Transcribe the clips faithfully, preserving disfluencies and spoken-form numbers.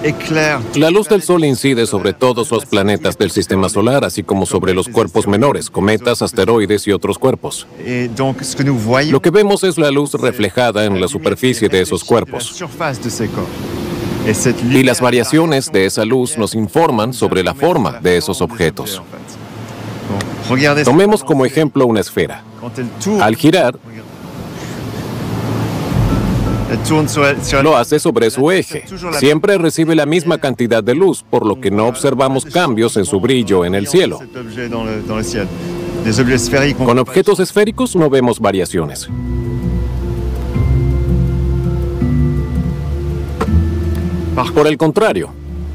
La luz del Sol incide sobre todos los planetas del Sistema Solar, así como sobre los cuerpos menores, cometas, asteroides y otros cuerpos. Lo que vemos es la luz reflejada en la superficie de esos cuerpos. Y las variaciones de esa luz nos informan sobre la forma de esos objetos. Tomemos como ejemplo una esfera. Al girar, lo hace sobre su eje. Siempre recibe la misma cantidad de luz, por lo que no observamos cambios en su brillo en el cielo. Con objetos esféricos no vemos variaciones. Por el contrario,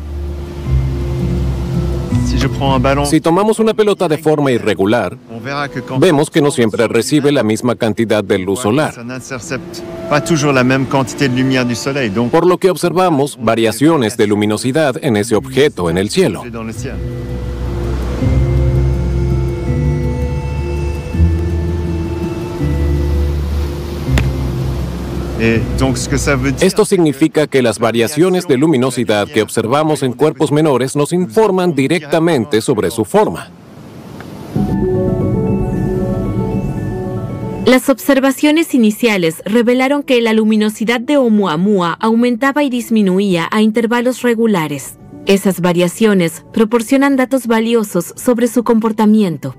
si tomamos una pelota de forma irregular, vemos que no siempre recibe la misma cantidad de luz solar. Por lo que observamos variaciones de luminosidad en ese objeto en el cielo. Esto significa que las variaciones de luminosidad que observamos en cuerpos menores nos informan directamente sobre su forma. Las observaciones iniciales revelaron que la luminosidad de Oumuamua aumentaba y disminuía a intervalos regulares. Esas variaciones proporcionan datos valiosos sobre su comportamiento.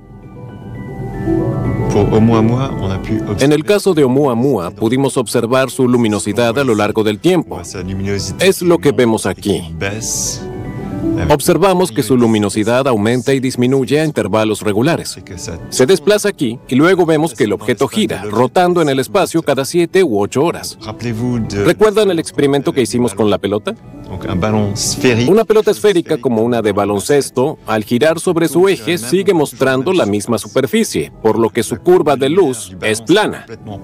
En el caso de Oumuamua, pudimos observar su luminosidad a lo largo del tiempo. Es lo que vemos aquí. Observamos que su luminosidad aumenta y disminuye a intervalos regulares. Se desplaza aquí y luego vemos que el objeto gira, rotando en el espacio cada siete u ocho horas. ¿Recuerdan el experimento que hicimos con la pelota? Una pelota esférica como una de baloncesto, al girar sobre su eje, sigue mostrando la misma superficie, por lo que su curva de luz es plana.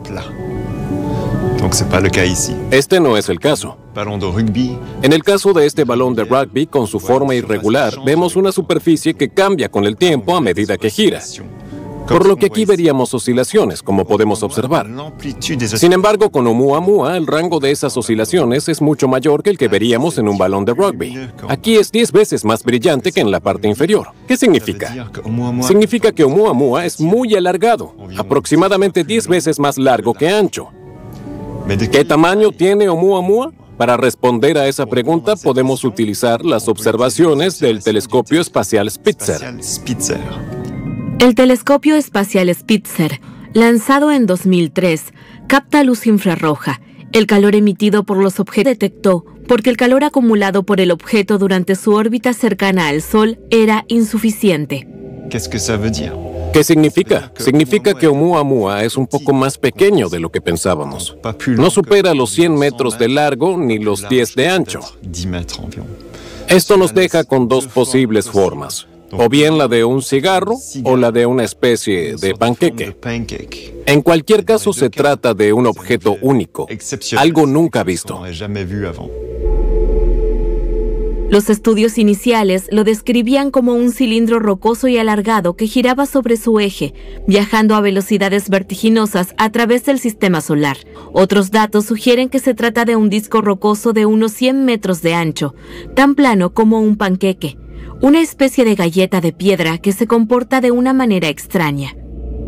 Este no es el caso. En el caso de este balón de rugby, con su forma irregular, vemos una superficie que cambia con el tiempo a medida que gira. Por lo que aquí veríamos oscilaciones, como podemos observar. Sin embargo, con Oumuamua, el rango de esas oscilaciones es mucho mayor que el que veríamos en un balón de rugby. Aquí es diez veces más brillante que en la parte inferior. ¿Qué significa? Significa que Oumuamua es muy alargado, aproximadamente diez veces más largo que ancho. ¿Qué tamaño tiene Oumuamua? Para responder a esa pregunta, podemos utilizar las observaciones del telescopio espacial Spitzer. El telescopio espacial Spitzer, lanzado en dos mil tres, capta luz infrarroja. El calor emitido por los objetos detectó porque el calor acumulado por el objeto durante su órbita cercana al Sol era insuficiente. ¿Qué significa? Significa que Oumuamua es un poco más pequeño de lo que pensábamos. No supera los cien metros de largo ni los diez de ancho. Esto nos deja con dos posibles formas. O bien la de un cigarro o la de una especie de panqueque. En cualquier caso, se trata de un objeto único, algo nunca visto. Los estudios iniciales lo describían como un cilindro rocoso y alargado que giraba sobre su eje, viajando a velocidades vertiginosas a través del sistema solar. Otros datos sugieren que se trata de un disco rocoso de unos cien metros de ancho, tan plano como un panqueque, una especie de galleta de piedra que se comporta de una manera extraña.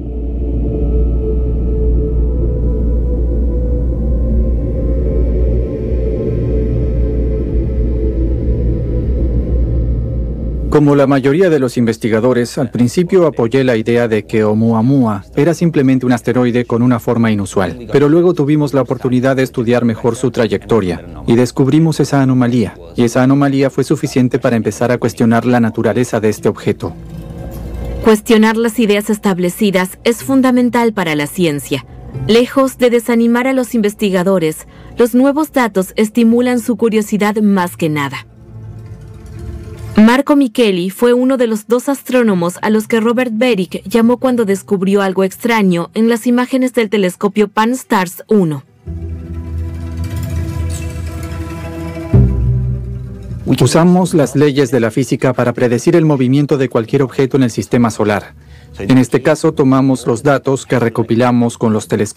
Como la mayoría de los investigadores, al principio apoyé la idea de que Oumuamua era simplemente un asteroide con una forma inusual, pero luego tuvimos la oportunidad de estudiar mejor su trayectoria y descubrimos esa anomalía, y esa anomalía fue suficiente para empezar a cuestionar la naturaleza de este objeto. Cuestionar las ideas establecidas es fundamental para la ciencia. Lejos de desanimar a los investigadores, los nuevos datos estimulan su curiosidad más que nada. Marco Micheli fue uno de los dos astrónomos a los que Robert Berik llamó cuando descubrió algo extraño en las imágenes del telescopio Pan-STARRS uno. Usamos las leyes de la física para predecir el movimiento de cualquier objeto en el sistema solar. En este caso, tomamos los datos que recopilamos con los telescopios